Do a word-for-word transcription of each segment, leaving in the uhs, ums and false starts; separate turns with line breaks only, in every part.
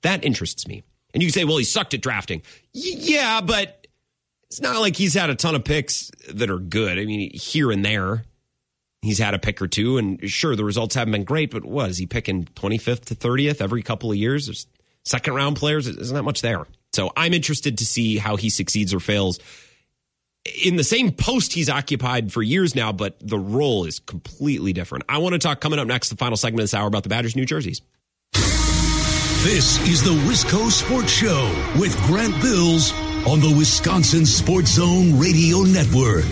That interests me. And you can say, well, he sucked at drafting. Y- yeah, but it's not like he's had a ton of picks that are good. I mean, here and there, he's had a pick or two. And sure, the results haven't been great, but what, is he picking twenty-fifth to thirtieth every couple of years? There's second round players. There's not much there. So I'm interested to see how he succeeds or fails in the same post he's occupied for years now, but the role is completely different. I want to talk coming up next, the final segment of this hour, about the Badgers' new jerseys.
This is the Wisco Sports Show with Grant Bills on the Wisconsin Sports Zone Radio Network.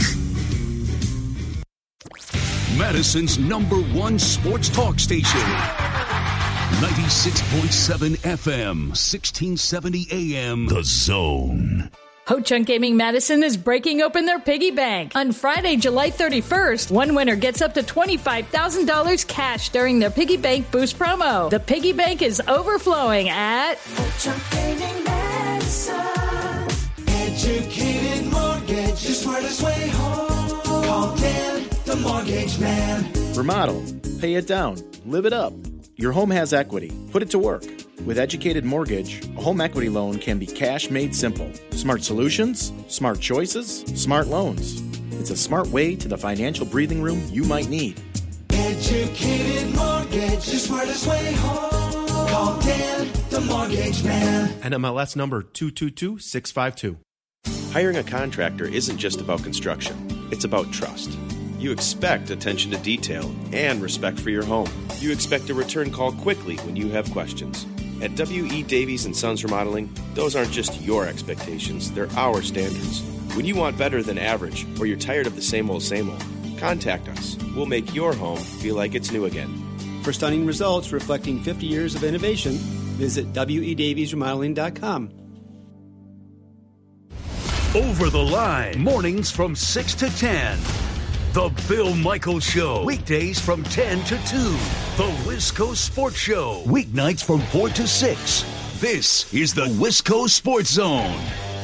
Madison's number one sports talk station. ninety-six point seven F M, sixteen seventy A M, The Zone.
Ho-Chunk Gaming Madison is breaking open their piggy bank. On Friday, July thirty-first, one winner gets up to twenty-five thousand dollars cash during their Piggy Bank Boost promo. The piggy bank is overflowing at
Ho-Chunk Gaming Madison. Educated mortgage, the smartest way home. Call Dan, the mortgage man.
Remodel, pay it down, live it up. Your home has equity. Put it to work. With Educated Mortgage, a home equity loan can be cash made simple. Smart solutions, smart choices, smart loans. It's a smart way to the financial breathing room you might need.
Educated Mortgage, the smartest way home. Call Dan, the mortgage man.
N M L S number two two two six five two.
Hiring a contractor isn't just about construction. It's about trust. You expect attention to detail and respect for your home. You expect a return call quickly when you have questions. At W E. Davies and Sons Remodeling, those aren't just your expectations, they're our standards. When you want better than average, or you're tired of the same old, same old, contact us. We'll make your home feel like it's new again.
For stunning results reflecting fifty years of innovation, visit W E Davies Remodeling dot com.
Over the Line, mornings from six to ten. The Bill Michaels Show, weekdays from ten to two. The Wisco Sports Show, weeknights from four to six. This is the Wisco Sports Zone.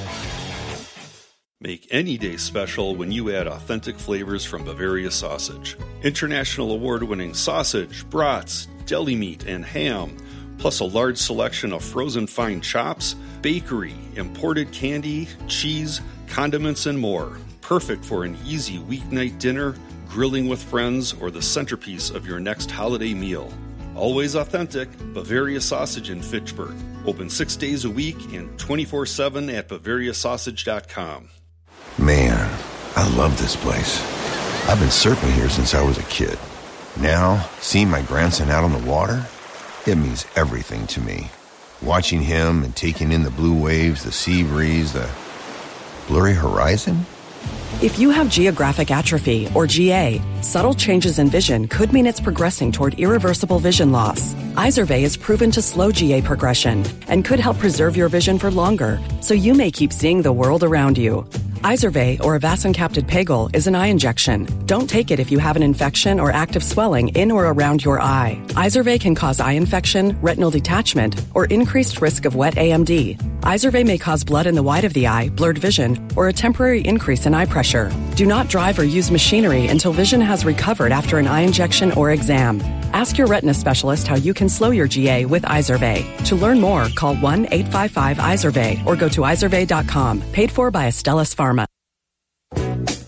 Make any day special when you add authentic flavors from Bavaria Sausage. International award-winning sausage, brats, deli meat, and ham, plus a large selection of frozen fine chops, bakery, imported candy, cheese, condiments, and more. Perfect for an easy weeknight dinner, grilling with friends, or the centerpiece of your next holiday meal. Always authentic, Bavaria Sausage in Fitchburg. Open six days a week and twenty-four seven at Bavaria Sausage dot com.
Man, I love this place. I've been surfing here since I was a kid. Now, seeing my grandson out on the water, it means everything to me. Watching him and taking in the blue waves, the sea breeze, the blurry horizon.
If you have geographic atrophy, or G A, subtle changes in vision could mean it's progressing toward irreversible vision loss. Izervay is proven to slow G A progression and could help preserve your vision for longer, so you may keep seeing the world around you. Izervay, or avacincaptad pegol, is an eye injection. Don't take it if you have an infection or active swelling in or around your eye. Izervay can cause eye infection, retinal detachment, or increased risk of wet A M D. Izervay may cause blood in the white of the eye, blurred vision, or a temporary increase in eye pressure. Do not drive or use machinery until vision has recovered after an eye injection or exam. Ask your retina specialist how you can slow your G A with Izervay. To learn more, call one eight five five Izervay or go to Izervay dot com. Paid for by Astellas Pharma.
All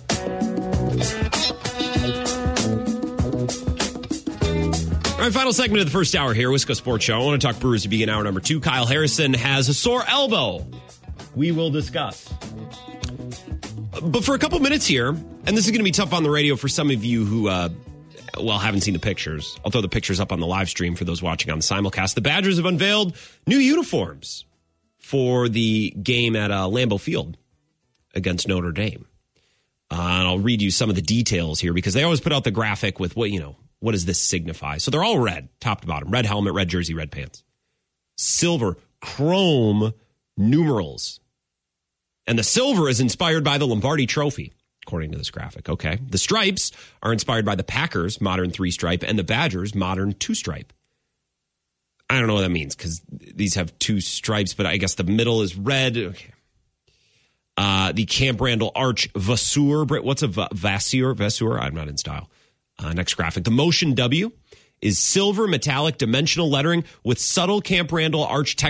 right, final segment of the first hour here, Wisco Sports Show. I want to talk Brewers to begin hour number two. Kyle Harrison has a sore elbow. We will discuss. But for a couple minutes here, and this is going to be tough on the radio for some of you who, uh, well, haven't seen the pictures. I'll throw the pictures up on the live stream for those watching on the simulcast. The Badgers have unveiled new uniforms for the game at uh, Lambeau Field against Notre Dame. Uh, and I'll read you some of the details here because they always put out the graphic with what, you know, what does this signify? So they're all red, top to bottom. Red helmet, red jersey, red pants. Silver, chrome numerals. And the silver is inspired by the Lombardi Trophy, according to this graphic. Okay. The stripes are inspired by the Packers' modern three-stripe and the Badgers' modern two-stripe. I don't know what that means because these have two stripes, but I guess the middle is red. Okay. Uh, the Camp Randall Arch Vasseur. What's a va- Vasseur? Vasseur? I'm not in style. Uh, next graphic. The Motion W is silver metallic dimensional lettering with subtle Camp Randall Arch text.